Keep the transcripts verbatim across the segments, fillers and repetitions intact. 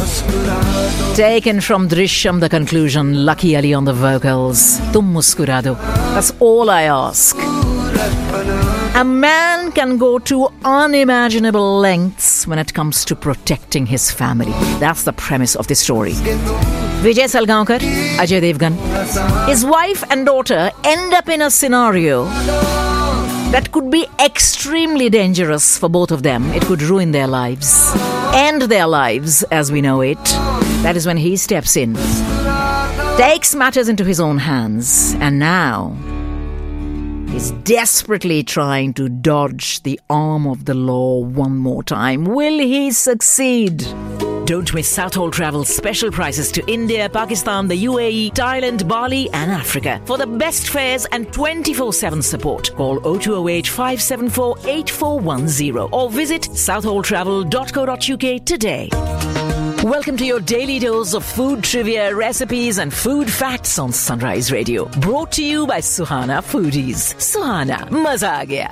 Taken from Drishyam, the conclusion, Lucky Ali on the vocals. Tum muskura do. That's all I ask. A man can go to unimaginable lengths when it comes to protecting his family. That's the premise of this story. Vijay Salgaonkar, Ajay Devgan. His wife and daughter end up in a scenario that could be extremely dangerous for both of them. It could ruin their lives. End their lives as we know it. That is when he steps in, takes matters into his own hands, and now he's desperately trying to dodge the arm of the law one more time. Will he succeed? Don't miss Southall Travel's special prices to India, Pakistan, the U A E, Thailand, Bali and Africa. For the best fares and twenty-four seven support, call oh two oh eight, five seven four, eight four one oh or visit southall travel dot co dot uk today. Welcome to your daily dose of food trivia, recipes and food facts on Sunrise Radio. Brought to you by Suhana Foodies. Suhana, maza aa gaya.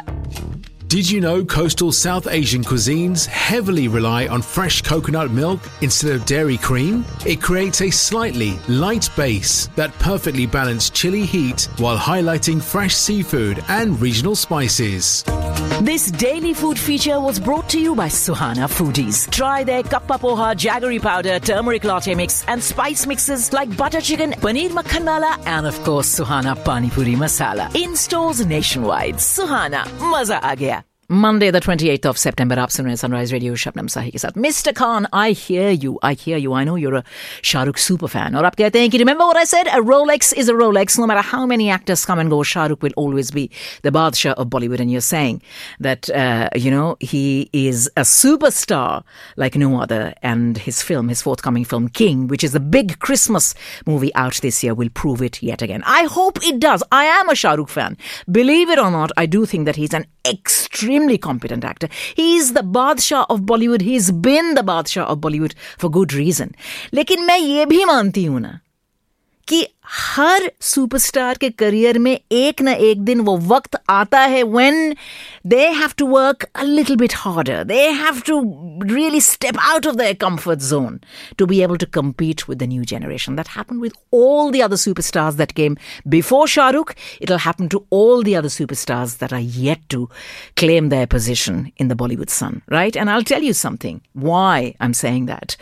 Did you know coastal South Asian cuisines heavily rely on fresh coconut milk instead of dairy cream? It creates a slightly light base that perfectly balances chili heat while highlighting fresh seafood and regional spices. This daily food feature was brought to you by Suhana Foodies. Try their kappa poha, jaggery powder, turmeric latte mix and spice mixes like butter chicken, paneer makhan wala and of course Suhana Pani Puri Masala. In stores nationwide. Suhana, maza aa gaya. Monday, the twenty-eighth of September, aap sun rahe hain Sunrise Radio, Shabnam Sahi ke saath. Mister Khan, I hear you, I hear you. I know you're a Shah Rukh super fan. Aur aap kehte hain ki remember what I said? A Rolex is a Rolex. No matter how many actors come and go, Shah Rukh will always be the Badshah of Bollywood. And you're saying that, uh, you know, he is a superstar like no other. And his film, his forthcoming film, King, which is the big Christmas movie out this year, will prove it yet again. I hope it does. I am a Shah Rukh fan. Believe it or not, I do think that he's an extremely competent actor. He's the Badshah of Bollywood. He's been the Badshah of Bollywood for good reason. लेकिन मैं ये भी मानती हूँ ना कि हर superstar के career में एक ना एक दिन वो वक्त आता है when they have to work a little bit harder. They have to really step out of their comfort zone to be able to compete with the new generation. That happened with all the other superstars that came before Shah Rukh. It'll happen to all the other superstars that are yet to claim their position in the Bollywood sun, right? And I'll tell you something, why I'm saying that.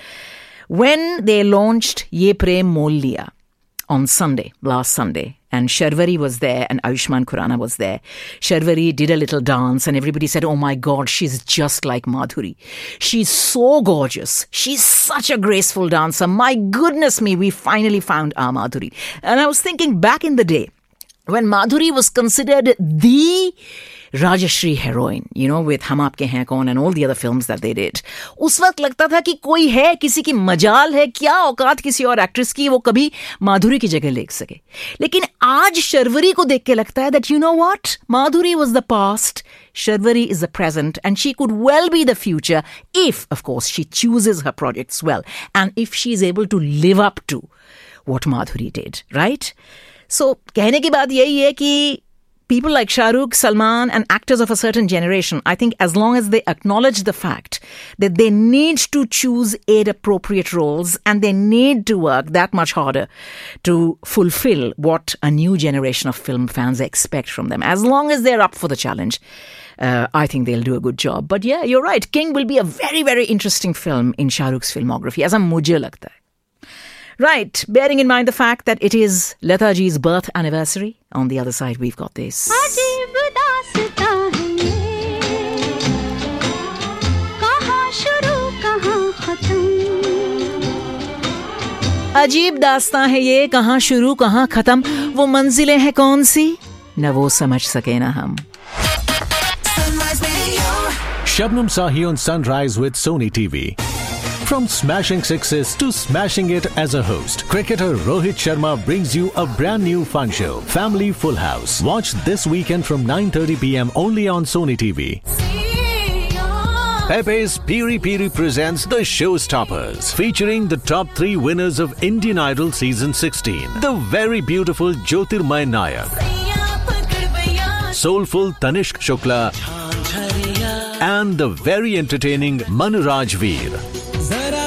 When they launched Ye Prem Mol Liya on Sunday, last Sunday, and Sharvari was there and Ayushmann Khurrana was there. Sharvari did a little dance and everybody said, oh my God, she's just like Madhuri. She's so gorgeous. She's such a graceful dancer. My goodness me, we finally found our Madhuri. And I was thinking back in the day, when Madhuri was considered the Rajashri heroine, you know, with Hum Aapke Hain Kaun and all the other films that they did. उस वक्त लगता था कि कोई है, किसी की मजाल है, क्या औकात किसी और एक्ट्रेस की वो कभी माधुरी की जगह ले सके. लेकिन आज शर्वरी को देख के लगता है that you know what? Madhuri was the past, Sharvari is the present, and she could well be the future if, of course, she chooses her projects well and if she is able to live up to what Madhuri did, right? So, कहने की बात यही है कि people like Shah Rukh, Salman and actors of a certain generation, I think as long as they acknowledge the fact that they need to choose age-appropriate roles and they need to work that much harder to fulfill what a new generation of film fans expect from them. As long as they're up for the challenge, uh, I think they'll do a good job. But yeah, you're right. King will be a very, very interesting film in Shah Rukh's filmography, as mujhe lagta hai. Right, bearing in mind the fact that it is Lata ji's birth anniversary, on the other side we've got this. अजीब दास्तां है ये, कहाँ शुरू कहाँ खत्म, वो मंजिलें हैं कौन सी, न वो समझ सके ना हम. Shabnam Sahi on Sunrise with Sony T V. From smashing sixes to smashing it as a host, cricketer Rohit Sharma brings you a brand new fun show, Family Full House. Watch this weekend from nine thirty p.m. only on Sony T V. Pepe's Piri Piri presents The Showstoppers, featuring the top three winners of Indian Idol Season sixteen. The very beautiful Jyotirmay Nayak, soulful Tanishq Shukla, and the very entertaining Manraj Veer.